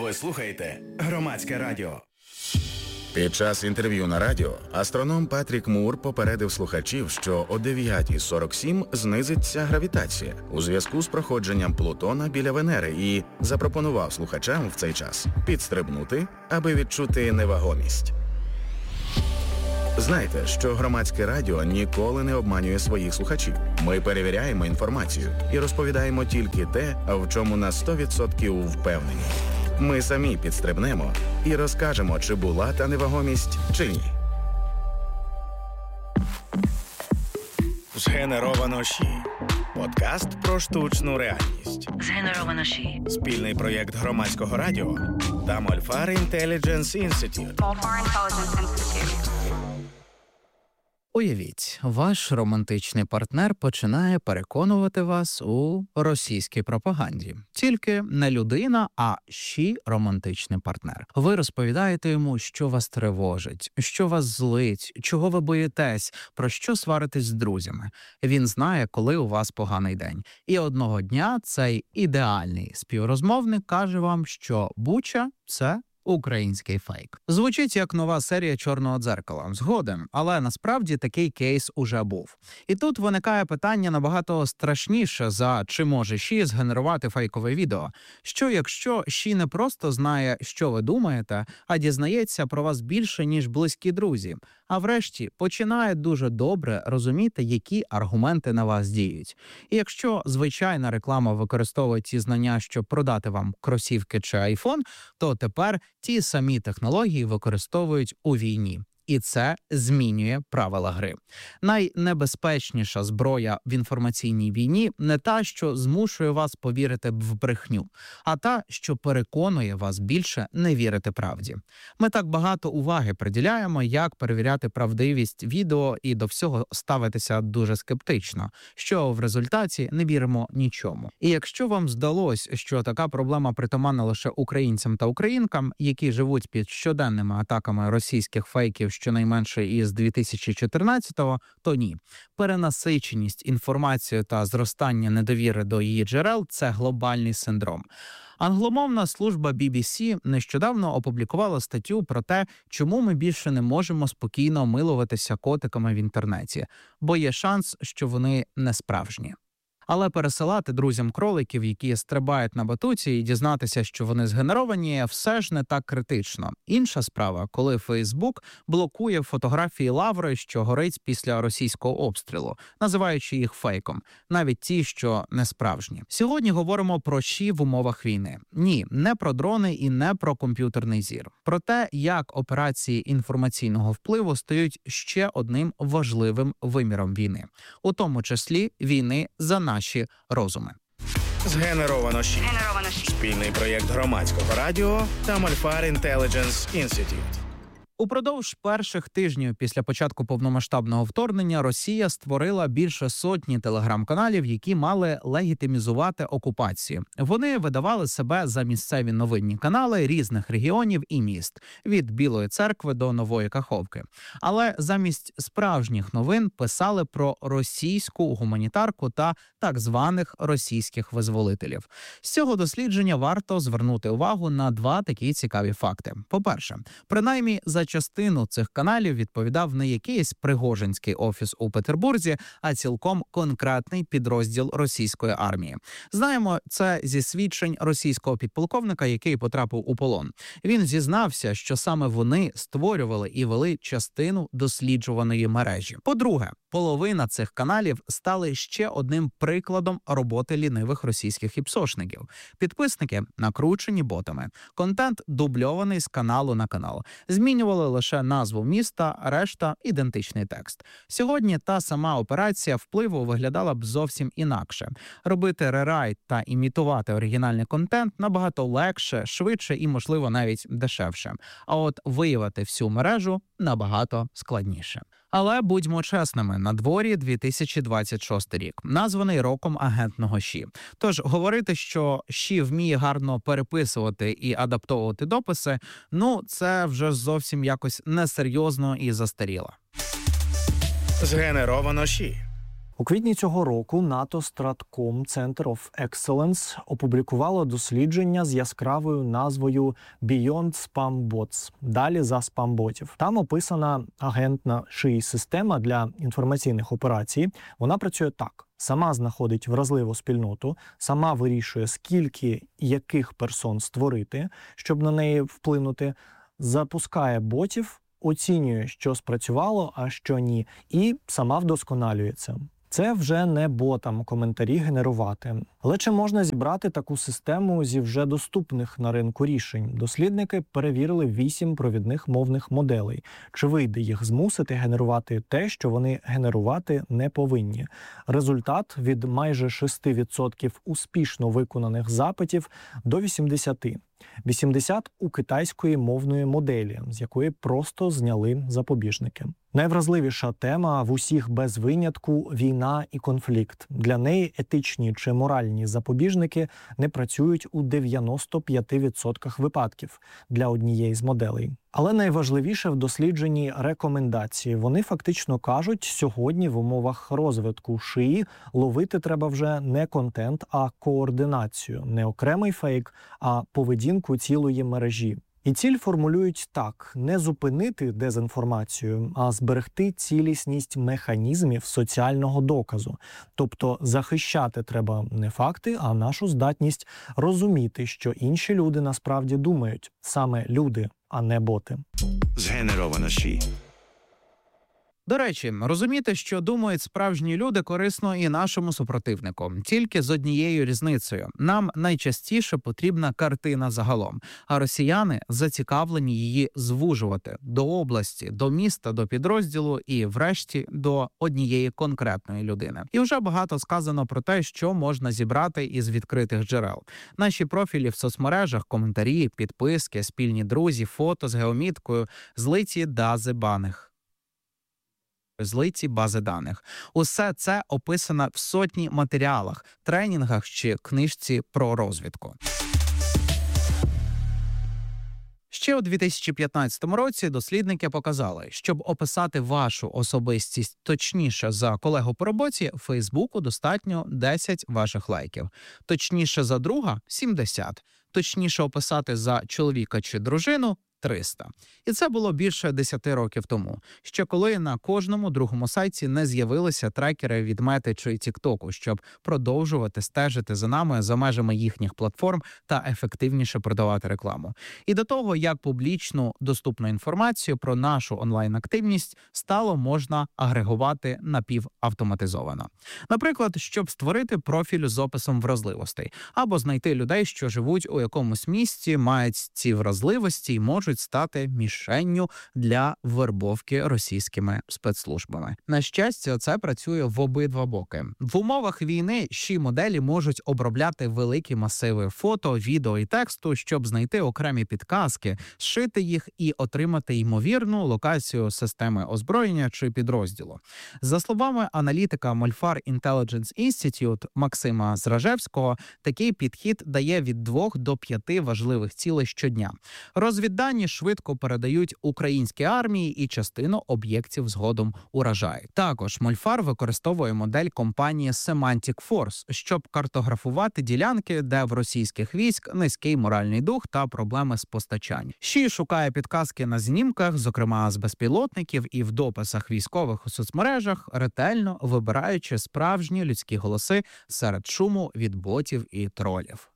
Ви слухаєте Громадське радіо. Під час інтерв'ю на радіо астроном Патрік Мур попередив слухачів, що о 9:47 знизиться гравітація у зв'язку з проходженням Плутона біля Венери і запропонував слухачам в цей час підстрибнути, аби відчути невагомість. Знайте, що Громадське радіо ніколи не обманює своїх слухачів. Ми перевіряємо інформацію і розповідаємо тільки те, в чому на 100% впевнені. Ми самі підстрибнемо і розкажемо, чи була та невагомість, чи ні. Згенеровано ШІ. Подкаст про штучну реальність. Згенеровано ШІ. Спільний проєкт Громадського радіо та Мольфар Intelligence Institute. Уявіть, ваш романтичний партнер починає переконувати вас у російській пропаганді. Тільки не людина, а ще й романтичний партнер. Ви розповідаєте йому, що вас тривожить, що вас злить, чого ви боїтесь, про що сваритесь з друзями. Він знає, коли у вас поганий день. І одного дня цей ідеальний співрозмовник каже вам, що Буча – це український фейк. Звучить як нова серія «Чорного дзеркала». Згоден, але насправді такий кейс уже був. І тут виникає питання набагато страшніше за чи може ШІ згенерувати фейкове відео. Що якщо ШІ не просто знає, що ви думаєте, а дізнається про вас більше, ніж близькі друзі, а врешті починає дуже добре розуміти, які аргументи на вас діють. І якщо звичайна реклама використовує ці знання, щоб продати вам кросівки чи айфон, то тепер ті самі технології використовують у війні. І це змінює правила гри. Найнебезпечніша зброя в інформаційній війні не та, що змушує вас повірити в брехню, а та, що переконує вас більше не вірити правді. Ми так багато уваги приділяємо, як перевіряти правдивість відео і до всього ставитися дуже скептично, що в результаті не віримо нічому. І якщо вам здалось, що така проблема притаманна лише українцям та українкам, які живуть під щоденними атаками російських фейків, щонайменше із 2014-го, то ні. Перенасиченість інформацією та зростання недовіри до її джерел – це глобальний синдром. Англомовна служба BBC нещодавно опублікувала статтю про те, чому ми більше не можемо спокійно милуватися котиками в інтернеті, бо є шанс, що вони не справжні. Але пересилати друзям кроликів, які стрибають на батуті, і дізнатися, що вони згенеровані, все ж не так критично. Інша справа, коли Фейсбук блокує фотографії лаври, що горить після російського обстрілу, називаючи їх фейком, навіть ті, що не справжні. Сьогодні говоримо про ШІ в умовах війни. Ні, не про дрони і не про комп'ютерний зір. Про те, як операції інформаційного впливу стають ще одним важливим виміром війни. У тому числі війни за наші розуми. Згенеровано ШІ. Спільний проєкт Громадського радіо та Мольфар Intelligence Institute. Упродовж перших тижнів після початку повномасштабного вторгнення Росія створила більше сотні телеграм-каналів, які мали легітимізувати окупацію. Вони видавали себе за місцеві новинні канали різних регіонів і міст, від Білої Церкви до Нової Каховки. Але замість справжніх новин писали про російську гуманітарку та так званих російських визволителів. З цього дослідження варто звернути увагу на два такі цікаві факти. По-перше, принаймні за частину цих каналів відповідав не якийсь пригожинський офіс у Петербурзі, а цілком конкретний підрозділ російської армії. Знаємо це зі свідчень російського підполковника, який потрапив у полон. Він зізнався, що саме вони створювали і вели частину досліджуваної мережі. По-друге, половина цих каналів стали ще одним прикладом роботи лінивих російських іпсошників. Підписники накручені ботами. Контент дубльований з каналу на канал. Змінювали лише назву міста, решта – ідентичний текст. Сьогодні та сама операція впливу виглядала б зовсім інакше. Робити рерайт та імітувати оригінальний контент набагато легше, швидше і, можливо, навіть дешевше. А от виявити всю мережу набагато складніше. Але будьмо чесними, на дворі 2026 рік, названий роком агентного ШІ. Тож говорити, що ШІ вміє гарно переписувати і адаптовувати дописи, це вже зовсім якось несерйозно і застаріло. Згенеровано ШІ. У квітні цього року НАТО Stratcom Center of Excellence опублікувало дослідження з яскравою назвою Beyond Spam Bots – далі за спам-ботів. Там описана агентна ШИІ-система для інформаційних операцій. Вона працює так. Сама знаходить вразливу спільноту, сама вирішує, скільки яких персон створити, щоб на неї вплинути, запускає ботів, оцінює, що спрацювало, а що ні, і сама вдосконалюється. Це вже не ботам коментарі генерувати. Але чи можна зібрати таку систему зі вже доступних на ринку рішень? Дослідники перевірили 8 провідних мовних моделей. Чи вийде їх змусити генерувати те, що вони генерувати не повинні? Результат – від майже 6% успішно виконаних запитів до 80%. 80 у китайської мовної моделі, з якої просто зняли запобіжники. Найвразливіша тема в усіх без винятку – війна і конфлікт. Для неї етичні чи моральні запобіжники не працюють у 95% випадків для однієї з моделей. Але найважливіше в дослідженні рекомендації. Вони фактично кажуть, сьогодні в умовах розвитку ШИІ ловити треба вже не контент, а координацію. Не окремий фейк, а поведінку цілої мережі. І ціль формулюють так – не зупинити дезінформацію, а зберегти цілісність механізмів соціального доказу. Тобто захищати треба не факти, а нашу здатність розуміти, що інші люди насправді думають. Саме люди, а не боти. Згенеровано ШИІ. До речі, розуміти, що думають справжні люди, корисно і нашому супротивнику. Тільки з однією різницею. Нам найчастіше потрібна картина загалом, а росіяни зацікавлені її звужувати до області, до міста, до підрозділу і, врешті, до однієї конкретної людини. І вже багато сказано про те, що можна зібрати із відкритих джерел. Наші профілі в соцмережах, коментарі, підписки, спільні друзі, фото з геоміткою, злиті бази даних. Усе це описано в сотні матеріалах, тренінгах чи книжці про розвідку. Ще у 2015 році дослідники показали, щоб описати вашу особистість точніше за колегу по роботі, Фейсбуку достатньо 10 ваших лайків. Точніше за друга – 70. Точніше описати за чоловіка чи дружину – 300. І це було більше 10 років тому, ще коли на кожному другому сайті не з'явилися трекери від Мети чи Тіктоку, щоб продовжувати стежити за нами за межами їхніх платформ та ефективніше продавати рекламу. І до того, як публічну доступну інформацію про нашу онлайн-активність стало можна агрегувати напівавтоматизовано. Наприклад, щоб створити профіль з описом вразливостей, або знайти людей, що живуть у якомусь місті, мають ці вразливості і можуть стати мішенню для вербовки російськими спецслужбами. На щастя, це працює в обидва боки. В умовах війни ШИІ-моделі можуть обробляти великі масиви фото, відео і тексту, щоб знайти окремі підказки, зшити їх і отримати ймовірну локацію системи озброєння чи підрозділу. За словами аналітика Malfar Intelligence Institute Максима Зражевського, такий підхід дає від 2 до 5 важливих цілей щодня. Розвіддані швидко передають українській армії і частину об'єктів згодом уражають. Також Мольфар використовує модель компанії Semantic Force, щоб картографувати ділянки, де в російських військ низький моральний дух та проблеми з постачанням. ШИІ шукає підказки на знімках, зокрема з безпілотників і в дописах військових у соцмережах, ретельно вибираючи справжні людські голоси серед шуму від ботів і тролів.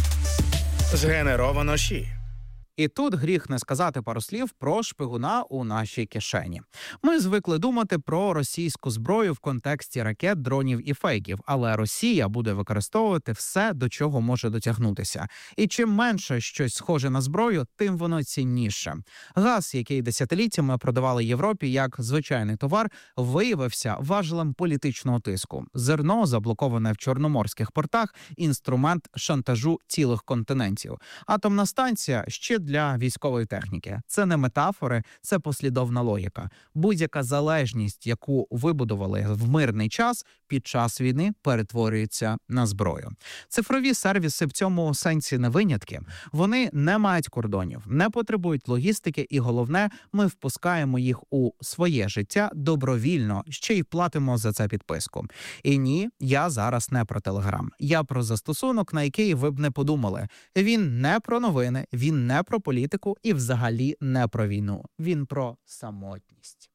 Згенеровано ШИІ. І тут гріх не сказати пару слів про шпигуна у нашій кишені. Ми звикли думати про російську зброю в контексті ракет, дронів і фейків, але Росія буде використовувати все, до чого може дотягнутися. І чим менше щось схоже на зброю, тим воно цінніше. Газ, який десятиліттями продавали Європі як звичайний товар, виявився важелем політичного тиску. Зерно, заблоковане в чорноморських портах, інструмент шантажу цілих континентів. Атомна станція – ще для військової техніки. Це не метафори, це послідовна логіка. Будь-яка залежність, яку вибудували в мирний час, під час війни перетворюється на зброю. Цифрові сервіси в цьому сенсі не винятки. Вони не мають кордонів, не потребують логістики і, головне, ми впускаємо їх у своє життя добровільно, ще й платимо за це підписку. І ні, я зараз не про Телеграм. Я про застосунок, на який ви б не подумали. Він не про новини, він не про політику і взагалі не про війну. Він про самотність.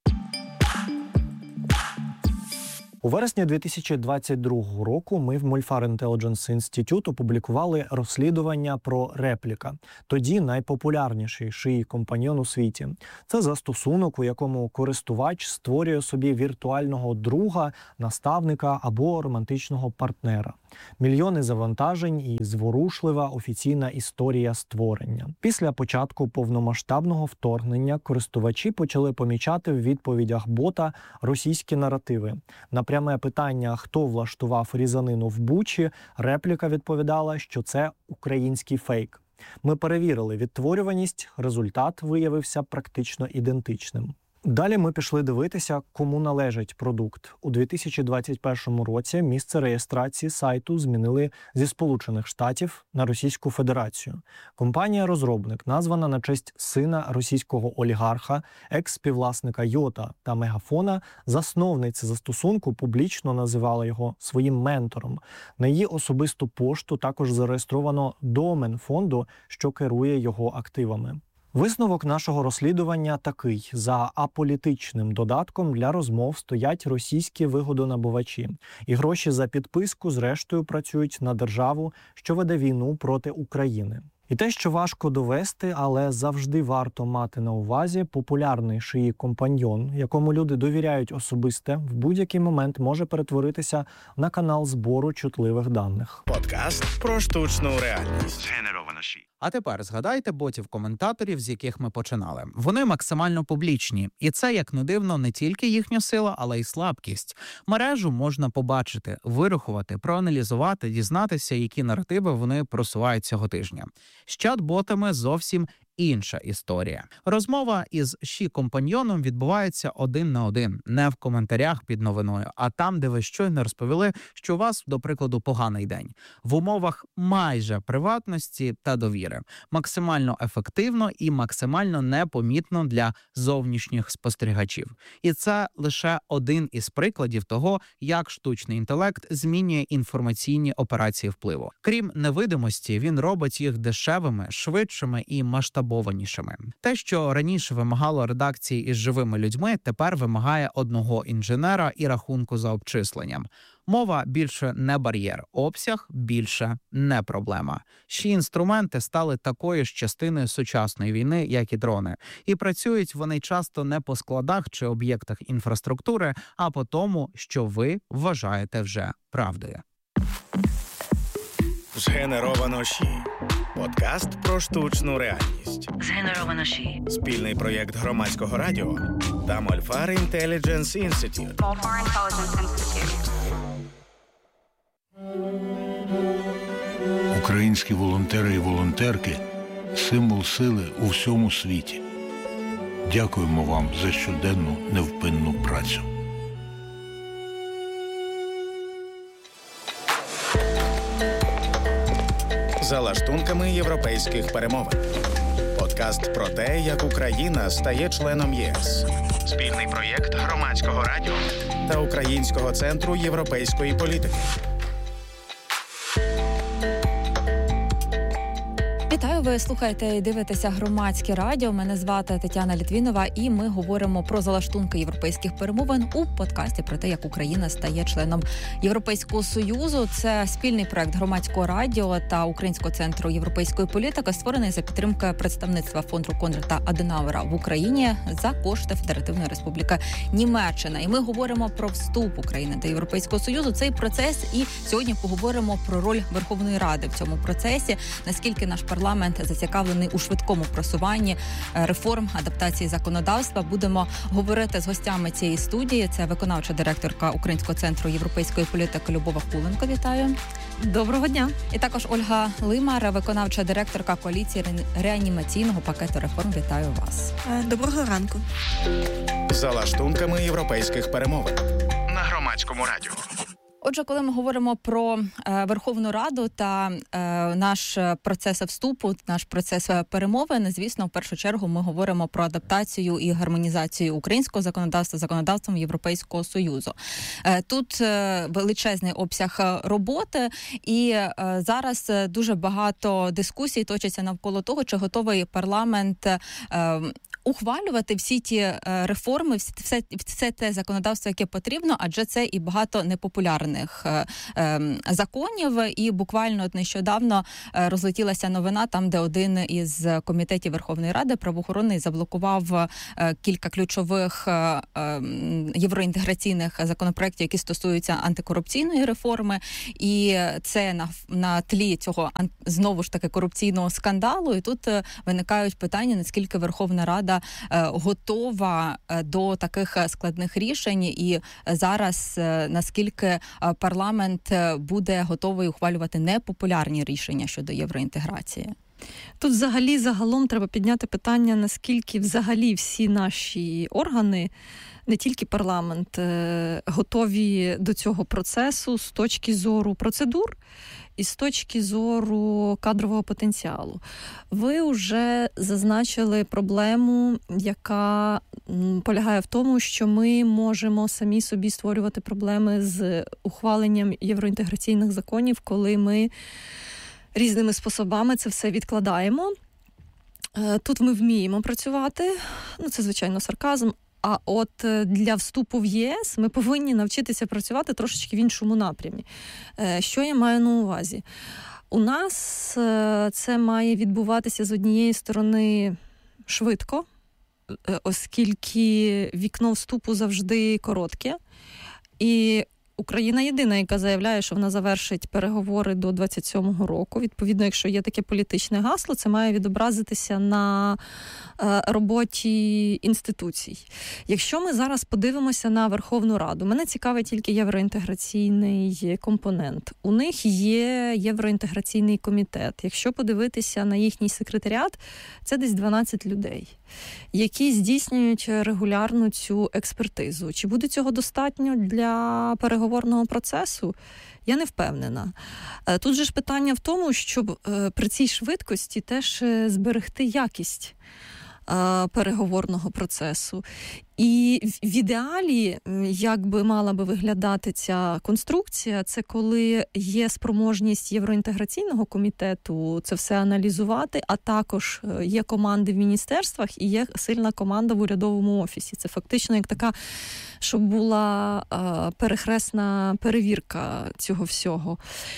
У вересні 2022 року ми в Molfar Intelligence Institute опублікували розслідування про Репліка, тоді найпопулярніший шиї-компаньйон у світі. Це застосунок, у якому користувач створює собі віртуального друга, наставника або романтичного партнера. Мільйони завантажень і зворушлива офіційна історія створення. Після початку повномасштабного вторгнення користувачі почали помічати в відповідях бота російські наративи. На пряме питання, хто влаштував різанину в Бучі, Репліка відповідала, що це український фейк. Ми перевірили відтворюваність, результат виявився практично ідентичним. Далі ми пішли дивитися, кому належить продукт. У 2021 році місце реєстрації сайту змінили зі Сполучених Штатів на Російську Федерацію. Компанія-розробник названа на честь сина російського олігарха, екс-співвласника Йота та Мегафона, засновниця застосунку публічно називала його своїм ментором. На її особисту пошту також зареєстровано домен фонду, що керує його активами. Висновок нашого розслідування такий. За аполітичним додатком для розмов стоять російські вигодонабувачі. І гроші за підписку зрештою працюють на державу, що веде війну проти України. І те, що важко довести, але завжди варто мати на увазі, популярний шиї-компаньйон, якому люди довіряють особисте, в будь-який момент може перетворитися на канал збору чутливих даних. Подкаст про штучну реальність. А тепер згадайте ботів-коментаторів, з яких ми починали. Вони максимально публічні. І це, як не дивно, не тільки їхня сила, але й слабкість. Мережу можна побачити, вирахувати, проаналізувати, дізнатися, які наративи вони просувають цього тижня. З чат-ботами зовсім інша історія. Розмова із ші-компаньйоном відбувається один на один, не в коментарях під новиною, а там, де ви щойно розповіли, що у вас, до прикладу, поганий день. В умовах майже приватності та довіри. Максимально ефективно і максимально непомітно для зовнішніх спостерігачів. І це лише один із прикладів того, як штучний інтелект змінює інформаційні операції впливу. Крім невидимості, він робить їх дешевими, швидшими і масштабованішими. Те, що раніше вимагало редакції із живими людьми, тепер вимагає одного інженера і рахунку за обчисленням. Мова більше не бар'єр, обсяг більше не проблема. Ще інструменти стали такою ж частиною сучасної війни, як і дрони. І працюють вони часто не по складах чи об'єктах інфраструктури, а по тому, що ви вважаєте вже правдою. Згенеровано ШІ. Подкаст про штучну реальність. Згенеровано ШІ. Спільний проєкт Громадського радіо та Molfar Intelligence Institute. Molfar Intelligence Institute. Українські волонтери і волонтерки – символ сили у всьому світі. Дякуємо вам за щоденну невпинну працю. За лаштунками європейських перемовин. Подкаст про те, як Україна стає членом ЄС. Спільний проєкт Громадського радіо та Українського центру європейської політики. Вітаю, ви слухаєте і дивитеся Громадське радіо. Мене звати Тетяна Літвінова, і ми говоримо про залаштунки європейських перемовин у подкасті про те, як Україна стає членом Європейського Союзу. Це спільний проект Громадського радіо та Українського центру європейської політики, створений за підтримки представництва фонду Конрада Аденауера в Україні за кошти Федеративної Республіки Німеччина. І ми говоримо про вступ України до Європейського Союзу, цей процес, і сьогодні поговоримо про роль Верховної Ради в цьому процесі, наскільки наш парламент парламент зацікавлений у швидкому просуванні реформ, адаптації законодавства. Будемо говорити з гостями цієї студії. Це виконавча директорка Українського центру європейської політики Любов Акуленко. Вітаю. Доброго дня. І також Ольга Лимар, виконавча директорка коаліції реанімаційного пакету реформ. Вітаю вас. Доброго ранку. За лаштунками європейських перемовин на Громадському радіо. Отже, коли ми говоримо про Верховну Раду та наш процес вступу, наш процес перемовин, звісно, в першу чергу ми говоримо про адаптацію і гармонізацію українського законодавства з законодавством Європейського Союзу. Тут величезний обсяг роботи, і зараз дуже багато дискусій точиться навколо того, чи готовий парламент ухвалювати всі ті реформи, все те законодавство, яке потрібно, адже це і багато непопулярних законів. І буквально нещодавно розлетілася новина там, де один із комітетів Верховної Ради правоохоронний заблокував кілька ключових євроінтеграційних законопроєктів, які стосуються антикорупційної реформи. І це на тлі цього знову ж таки корупційного скандалу. І тут виникають питання, наскільки Верховна Рада готова до таких складних рішень, і зараз наскільки парламент буде готовий ухвалювати непопулярні рішення щодо євроінтеграції. Тут загалом треба підняти питання, наскільки взагалі всі наші органи, не тільки парламент, готові до цього процесу з точки зору процедур і з точки зору кадрового потенціалу. Ви вже зазначили проблему, яка полягає в тому, що ми можемо самі собі створювати проблеми з ухваленням євроінтеграційних законів, коли ми різними способами це все відкладаємо. Тут ми вміємо працювати, це, звичайно, сарказм, а от для вступу в ЄС ми повинні навчитися працювати трошечки в іншому напрямі. Що я маю на увазі? У нас це має відбуватися з однієї сторони швидко, оскільки вікно вступу завжди коротке. І Україна єдина, яка заявляє, що вона завершить переговори до 27-го року. Відповідно, якщо є таке політичне гасло, це має відобразитися на роботі інституцій. Якщо ми зараз подивимося на Верховну Раду, мене цікавить тільки євроінтеграційний компонент. У них є євроінтеграційний комітет. Якщо подивитися на їхній секретаріат, це десь 12 людей, які здійснюють регулярно цю експертизу. Чи буде цього достатньо для переговорного процесу? Я не впевнена. Тут же ж питання в тому, щоб при цій швидкості теж зберегти якість переговорного процесу. І в ідеалі, як би мала би виглядати ця конструкція, це коли є спроможність євроінтеграційного комітету це все аналізувати, а також є команди в міністерствах і є сильна команда в урядовому офісі. Це фактично як така, щоб була перехресна перевірка цього всього.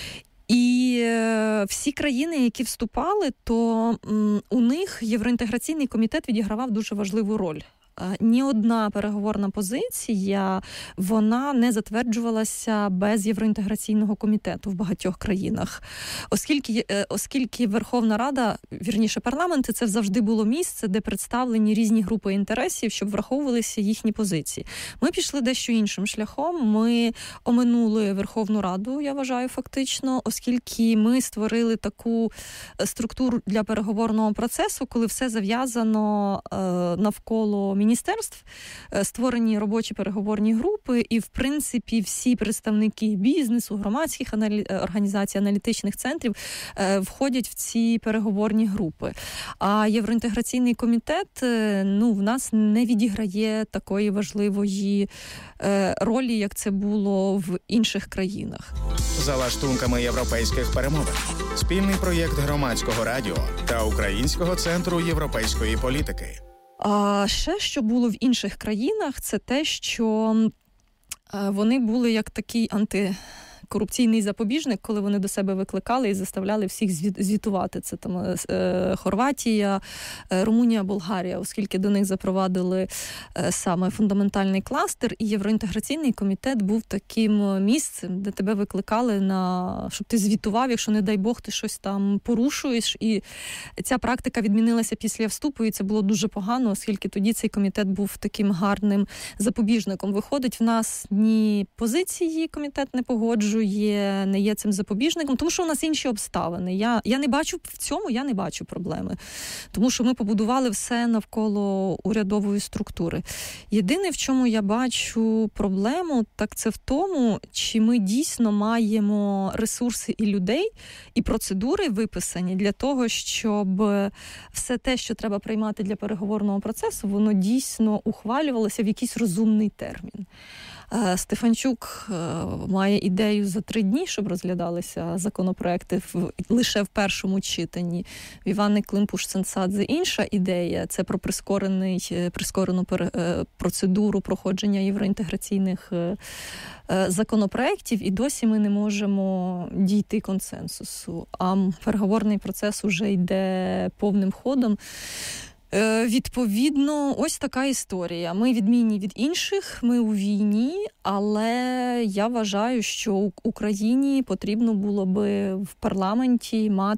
І всі країни, які вступали, то у них євроінтеграційний комітет відігравав дуже важливу роль. Ні одна переговорна позиція, вона не затверджувалася без євроінтеграційного комітету в багатьох країнах. Оскільки Верховна Рада, вірніше парламенти, це завжди було місце, де представлені різні групи інтересів, щоб враховувалися їхні позиції. Ми пішли дещо іншим шляхом. Ми оминули Верховну Раду, я вважаю, фактично, оскільки ми створили таку структуру для переговорного процесу, коли все зав'язано навколо міністерств, створені робочі переговорні групи, і, в принципі, всі представники бізнесу, громадських організацій, аналітичних центрів входять в ці переговорні групи. А євроінтеграційний комітет, в нас не відіграє такої важливої ролі, як це було в інших країнах. За лаштунками європейських перемовин. Спільний проєкт Громадського радіо та Українського центру європейської політики. А ще, що було в інших країнах, це те, що вони були як такий корупційний запобіжник, коли вони до себе викликали і заставляли всіх звітувати. Це там Хорватія, Румунія, Болгарія, оскільки до них запровадили саме фундаментальний кластер, і євроінтеграційний комітет був таким місцем, де тебе викликали щоб ти звітував, якщо, не дай Бог, ти щось там порушуєш. І ця практика відмінилася після вступу, і це було дуже погано, оскільки тоді цей комітет був таким гарним запобіжником. Виходить, в нас ні позиції комітет не погоджує, не є цим запобіжником, тому що у нас інші обставини. Я не бачу в цьому, я не бачу проблеми. Тому що ми побудували все навколо урядової структури. Єдине, в чому я бачу проблему, так це в тому, чи ми дійсно маємо ресурси і людей, і процедури виписані для того, щоб все те, що треба приймати для переговорного процесу, воно дійсно ухвалювалося в якийсь розумний термін. Стефанчук має ідею за 3 дні, щоб розглядалися законопроекти лише в першому читанні. В Іванни Климпуш-Цинцадзе інша ідея – це про прискорену процедуру проходження євроінтеграційних законопроєктів, і досі ми не можемо дійти консенсусу. А переговорний процес уже йде повним ходом. Відповідно, ось така історія. Ми відмінні від інших, ми у війні, але я вважаю, що Україні потрібно було би в парламенті мати